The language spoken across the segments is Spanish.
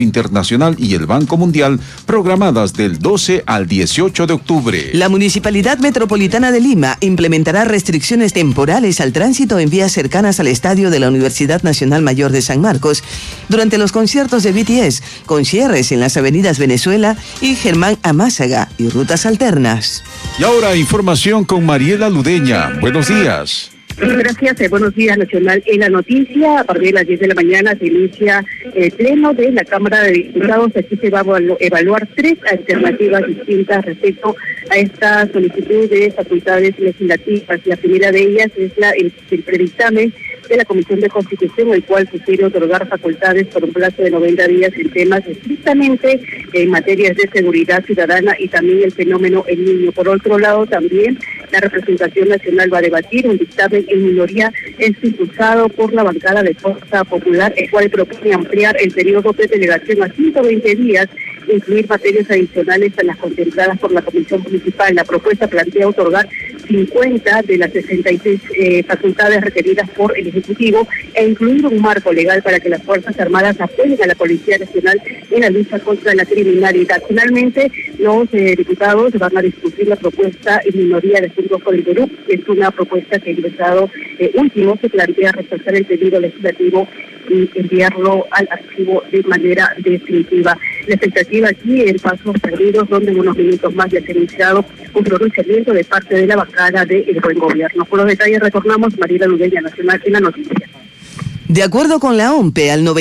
Internacional y el Banco Mundial, programadas del 12 al 18 de octubre. La Municipalidad Metropolitana de Lima implementará restricciones temporales al tránsito en vías cercanas al estadio de la Universidad Nacional Mayor de San Marcos durante los conciertos de BTS, con cierres en las avenidas Venezuela y Germán Amázaga y rutas alternas. Y ahora información con Mariela Ludeña. Buenos días. Gracias, buenos días, Nacional. En la noticia, a partir de las 10 de la mañana se inicia el pleno de la Cámara de Diputados. Aquí se va a evaluar 3 alternativas distintas respecto a esta solicitud de facultades legislativas. La primera de ellas es el predictamen de la Comisión de Constitución, el cual sugiere otorgar facultades por un plazo de 90 días en temas estrictamente en materias de seguridad ciudadana y también el fenómeno El Niño. Por otro lado, también la representación nacional va a debatir un dictamen en minoría impulsado por la bancada de Fuerza Popular, el cual propone ampliar el periodo de delegación a 120 días, incluir materias adicionales a las contempladas por la Comisión Municipal. La propuesta plantea otorgar 50 de las 66 facultades requeridas por el Ejecutivo e incluir un marco legal para que las Fuerzas Armadas apoyen a la Policía Nacional en la lucha contra la criminalidad. Finalmente, los diputados van a discutir la propuesta en minoría de Juntos por el Perú. Es una propuesta que el Estado último se plantea rechazar el pedido legislativo y enviarlo al archivo de manera definitiva. La expectativa aquí en Pasos Perdidos, donde en unos minutos más ya se ha iniciado un pronunciamiento de parte de la bancada del Buen Gobierno. Por los detalles retornamos, Mariela Ludeña, Nacional, en la noticia. De acuerdo con la OMPE, al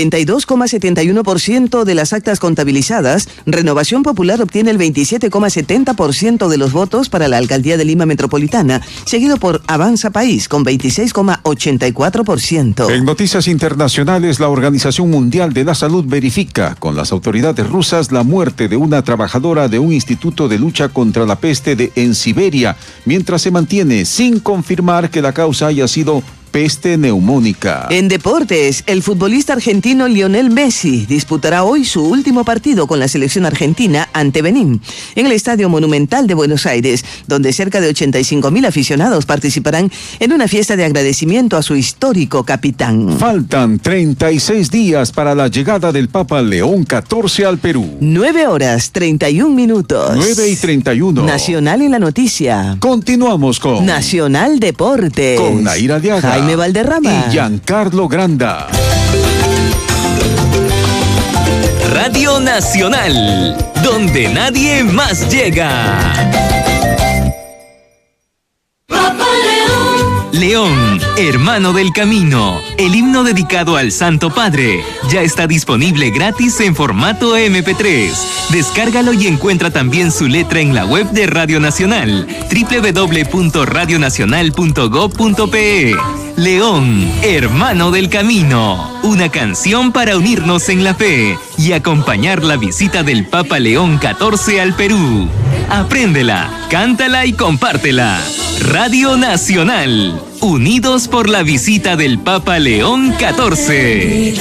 92,71% de las actas contabilizadas, Renovación Popular obtiene el 27,70% de los votos para la Alcaldía de Lima Metropolitana, seguido por Avanza País con 26,84%. En noticias internacionales, la Organización Mundial de la Salud verifica con las autoridades rusas la muerte de una trabajadora de un instituto de lucha contra la peste en Siberia, mientras se mantiene sin confirmar que la causa haya sido peste neumónica. En deportes, el futbolista argentino Lionel Messi disputará hoy su último partido con la selección argentina ante Benín, en el Estadio Monumental de Buenos Aires, donde cerca de 85,000 aficionados participarán en una fiesta de agradecimiento a su histórico capitán. Faltan 36 días para la llegada del Papa León XIV al Perú. 9:31. 9:31. Nacional en la noticia. Continuamos con Nacional Deportes. Con Naira Diaga, Jaime Valderrama y Giancarlo Granda. Radio Nacional, donde nadie más llega. Papa León, hermano del camino, el himno dedicado al Santo Padre, ya está disponible gratis en formato MP3. Descárgalo y encuentra también su letra en la web de Radio Nacional, www.radionacional.gov.pe. León, hermano del camino, una canción para unirnos en la fe y acompañar la visita del Papa León XIV al Perú. Apréndela, cántala y compártela. Radio Nacional, unidos por la visita del Papa León XIV.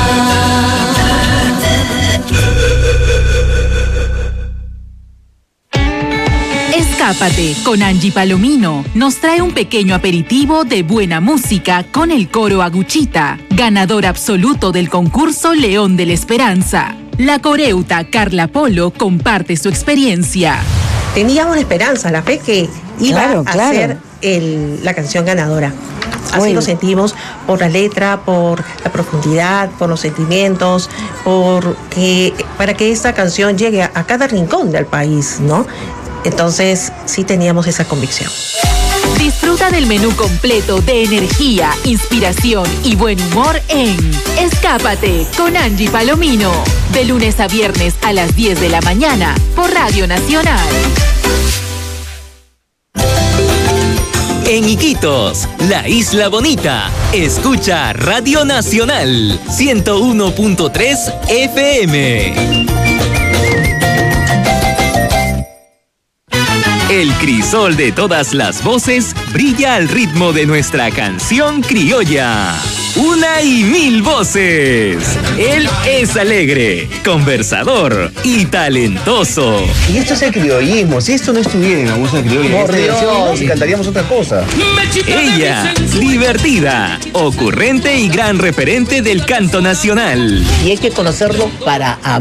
Escápate con Angie Palomino nos trae un pequeño aperitivo de buena música con el coro Aguchita, ganador absoluto del concurso León de la Esperanza. La coreuta Carla Polo comparte su experiencia. Teníamos la esperanza, la fe que iba a ser la canción ganadora. Así lo sentimos por la letra, por la profundidad, por los sentimientos, para que esta canción llegue a cada rincón del país, ¿no? Entonces, sí teníamos esa convicción. Disfruta del menú completo de energía, inspiración y buen humor en Escápate con Angie Palomino. De lunes a viernes a las 10 de la mañana por Radio Nacional. En Iquitos, la Isla Bonita, escucha Radio Nacional 101.3 FM. El crisol de todas las voces brilla al ritmo de nuestra canción criolla. Una y mil voces. Él es alegre, conversador y talentoso. Y esto es el criollismo. Si esto no estuviera en la música criolla, por Dios, cantaríamos otra cosa. Ella, divertida, ocurrente y gran referente del canto nacional. Y hay que conocerlo para